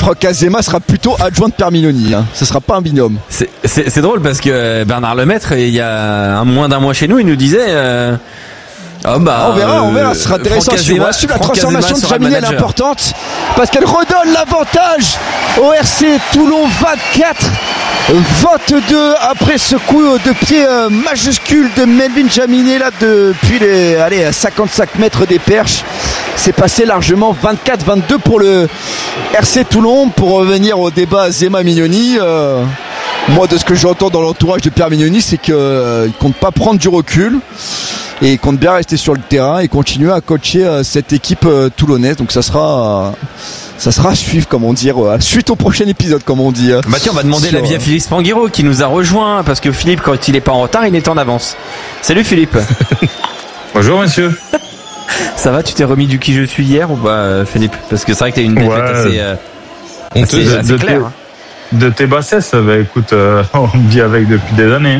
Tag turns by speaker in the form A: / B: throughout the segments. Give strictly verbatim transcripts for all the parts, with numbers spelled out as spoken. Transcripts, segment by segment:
A: Franck Azema sera plutôt adjoint de Pierre Mignoni. Hein. Ce sera pas un binôme.
B: C'est, c'est, c'est drôle parce que Bernard Lemaître, il y a un moins d'un mois chez nous, il nous disait. Euh... Oh bah,
A: on verra, on verra, ce sera intéressant. On va suivre la transformation de Jamini, elle est importante parce qu'elle redonne l'avantage au R C Toulon. Vingt-quatre vingt-deux après ce coup de pied majuscule de Melvin Jaminet là depuis les allez, cinquante-cinq mètres des perches. C'est passé largement. Vingt-quatre vingt-deux pour le R C Toulon. Pour revenir au débat Azema-Mignoni, euh, moi de ce que j'entends dans l'entourage de Pierre Mignoni, c'est qu'il euh, ne compte pas prendre du recul et il compte bien rester sur le terrain et continuer à coacher euh, cette équipe euh, toulonnaise. Donc ça sera... Euh, Ça sera à suivre, comme on dit, euh, suite au prochain épisode, comme on dit. Euh,
B: bah tiens, on va demander sur... l'avis à Philippe Spanghero qui nous a rejoint parce que Philippe, quand il est pas en retard, il est en avance. Salut Philippe.
C: Bonjour monsieur.
B: Ça va, tu t'es remis du qui je suis hier ou pas, Philippe? Parce que c'est vrai que t'as une défaite ouais. assez, euh, assez,
C: de,
B: assez
C: de
B: claire.
C: Tes, hein. De tes bassesses, bah écoute, euh, on vit avec depuis des années.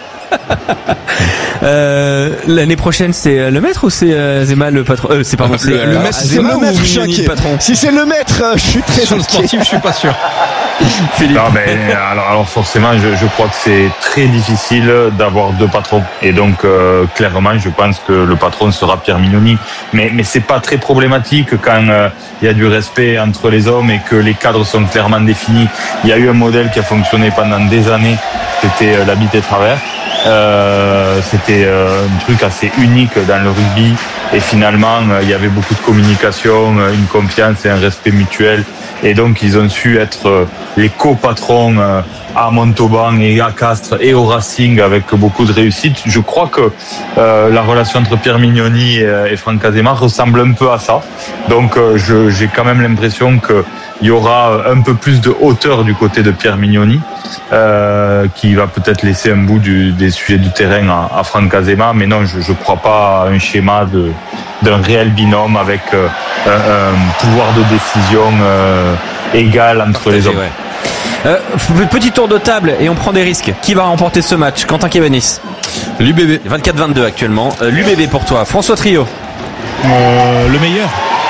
B: euh, l'année prochaine c'est le maître ou c'est euh, Zema le patron euh, c'est pardon c'est
A: le,
B: euh,
A: le maître, c'est le maître, je suis inquiet. Patron. Si c'est le maître, je suis très
D: sur le sportif, je suis pas sûr.
C: Philippe. Non mais alors, alors forcément je, je crois que c'est très difficile d'avoir deux patrons et donc euh, clairement je pense que le patron sera Pierre Mignoni, mais mais c'est pas très problématique quand il euh, y a du respect entre les hommes et que les cadres sont clairement définis. Il y a eu un modèle qui a fonctionné pendant des années, c'était euh, l'habit et travers. Euh, c'était euh, un truc assez unique dans le rugby et finalement il euh, y avait beaucoup de communication, euh, une confiance et un respect mutuel et donc ils ont su être euh, les co-patrons euh, à Montauban et à Castres et au Racing avec beaucoup de réussite. Je crois que euh, la relation entre Pierre Mignoni et, et Franck Azema ressemble un peu à ça, donc euh, je, j'ai quand même l'impression que il y aura un peu plus de hauteur du côté de Pierre Mignoni, euh, qui va peut-être laisser un bout du, des sujets du terrain à, à Franck Azema, mais non, je ne crois pas à un schéma de, d'un réel binôme avec euh, un, un pouvoir de décision euh, égal entre Partagé, les hommes.
B: Ouais. Euh, petit tour de table et on prend des risques. Qui va remporter ce match? Quentin Kébanis.
D: L'U B B.
B: vingt-quatre vingt-deux actuellement. Euh, L'U B B pour toi. François Trio.
E: Euh, le meilleur.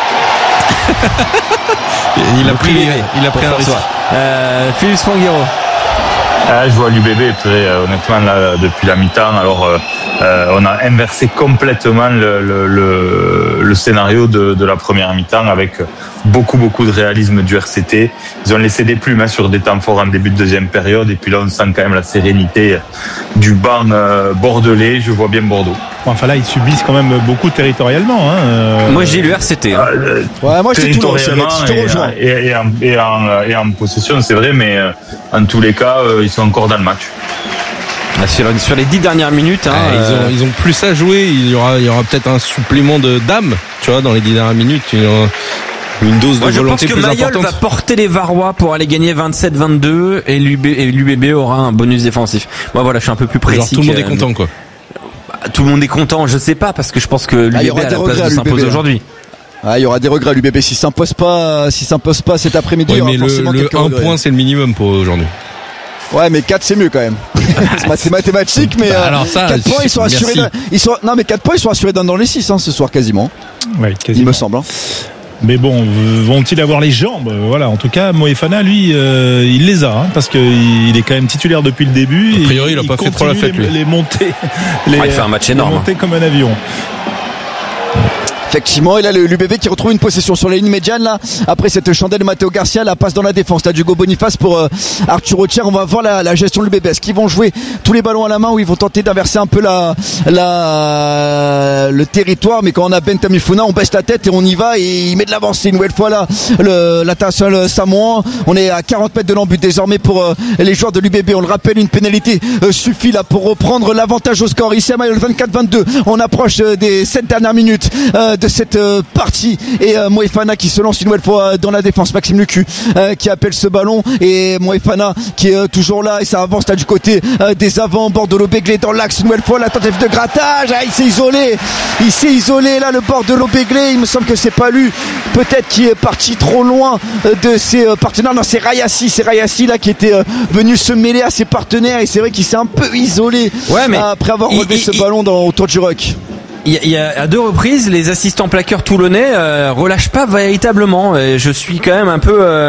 D: il a pris, il a pris un risque.
B: Euh, Philippe Spanghero.
C: Ah, je vois l'U B B très euh, honnêtement là depuis la mi-temps. Alors euh, euh, on a inversé complètement le, le, le, le scénario de, de la première mi-temps avec beaucoup beaucoup de réalisme du R C T. Ils ont laissé des plumes hein, sur des temps forts en début de deuxième période et puis là on sent quand même la sérénité du banc euh, bordelais. Je vois bien Bordeaux.
E: Enfin là ils subissent quand même beaucoup territorialement. Hein. Euh...
B: Moi j'ai lu R C T. Hein.
C: Euh,
A: ouais, moi je suis toujours
C: et, et, et, en, et, en, et en possession c'est vrai, mais euh, en tous les cas euh, ils sont encore dans le match.
B: Sur, sur les dix dernières minutes, hein,
D: ah, ils, ont, ils ont plus à jouer. Il y aura, il y aura peut-être un supplément de d'âme, tu vois, dans les dix dernières minutes. Une, une dose de
B: Moi,
D: volonté plus importante.
B: Je pense que Mayol va porter les Varois pour aller gagner vingt-sept vingt-deux et l'U B B aura un bonus défensif. Moi, voilà, je suis un peu plus précis.
D: Genre, tout le monde est content, quoi.
B: Tout le monde est content, je sais pas, parce que je pense que l'U B B ah, a la place de s'imposer aujourd'hui.
A: Ah, il y aura des regrets à l'U B B s'il s'impose pas, s'il s'impose pas cet après-midi.
D: Oui, mais le, le un
A: regrets.
D: Point, c'est le minimum pour aujourd'hui.
A: Ouais, mais quatre c'est mieux quand même. C'est mathématique, mais
D: bah, alors ça,
A: quatre points ils sont assurés. D'un, ils sont, non, mais quatre points ils sont assurés dans, dans les six hein, ce soir quasiment.
E: Ouais, quasiment.
A: Il me semble. Hein.
E: Mais bon, vont-ils avoir les jambes? Voilà, en tout cas, Moefana, lui, euh, il les a, hein, parce qu'il est quand même titulaire depuis le début.
D: A priori, il n'a pas fait trop la fête,
E: les,
D: lui.
E: Les montées, les,
B: ah, il fait un match énorme.
E: Les montées comme un avion.
A: Effectivement, et là le l'U B B qui retrouve une possession sur la ligne médiane là. Après cette chandelle de Matteo Garcia, la passe dans la défense là d'Hugo Boniface pour euh, Arthur Authier. On va voir la, la gestion de l'U B B. Est-ce qu'ils vont jouer tous les ballons à la main ou ils vont tenter d'inverser un peu la, la le territoire? Mais quand on a Ben Tamifuna, on baisse la tête et on y va et il met de l'avancée une nouvelle fois là. Le, l'international samoan. On est à quarante mètres de l'embut désormais pour euh, les joueurs de l'U B B. On le rappelle, une pénalité euh, suffit là pour reprendre l'avantage au score. Ici à Mayol vingt-quatre vingt-deux. On approche euh, des sept dernières minutes euh, de cette euh, partie et euh, Moefana qui se lance une nouvelle fois dans la défense. Maxime Lucu euh, qui appelle ce ballon et Moefana qui est euh, toujours là et ça avance là du côté euh, des avants. Bordelot-Béglé dans l'axe une nouvelle fois, la tentative de grattage. Ah, il s'est isolé, il s'est isolé là le Bordelot-Béglé. Il me semble que c'est pas lui peut-être qui est parti trop loin euh, de ses euh, partenaires. Non, c'est Rayassi, c'est Rayassi là qui était euh, venu se mêler à ses partenaires et c'est vrai qu'il s'est un peu isolé
B: ouais, mais
A: euh, après avoir relevé ce il, ballon dans, autour du ruck.
B: Il y, a, il y a à deux reprises les assistants plaqueurs toulonnais euh, relâchent pas véritablement. Et je suis quand même un peu euh,